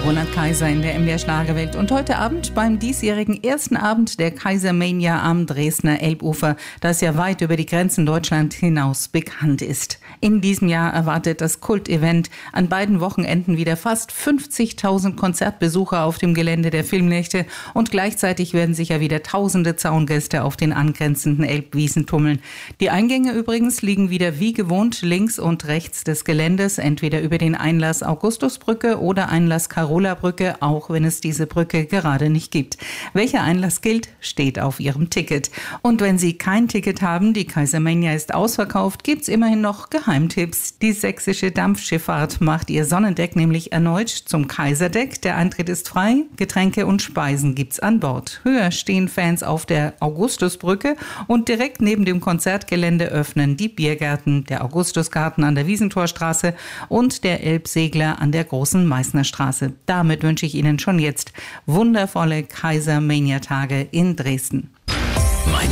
Roland Kaiser in der MDR Schlagerwelt und heute Abend beim diesjährigen ersten Abend der Kaisermania am Dresdner Elbufer, das ja weit über die Grenzen Deutschland hinaus bekannt ist. In diesem Jahr erwartet das Kultevent an beiden Wochenenden wieder fast 50.000 Konzertbesucher auf dem Gelände der Filmnächte und gleichzeitig werden sich ja wieder tausende Zaungäste auf den angrenzenden Elbwiesen tummeln. Die Eingänge übrigens liegen wieder wie gewohnt links und rechts des Geländes, entweder über den Einlass Augustusbrücke oder Einlass Carola-Brücke, auch wenn es diese Brücke gerade nicht gibt. Welcher Einlass gilt, steht auf Ihrem Ticket. Und wenn Sie kein Ticket haben, die Kaisermania ist ausverkauft, gibt's immerhin noch Geheimtipps. Die sächsische Dampfschifffahrt macht ihr Sonnendeck nämlich erneut zum Kaiserdeck. Der Eintritt ist frei, Getränke und Speisen gibt's an Bord. Höher stehen Fans auf der Augustusbrücke und direkt neben dem Konzertgelände öffnen die Biergärten, der Augustusgarten an der Wiesentorstraße und der Elbsegler an der Großen Meißner Straße. Damit wünsche ich Ihnen schon jetzt wundervolle Kaisermania-Tage in Dresden. Meine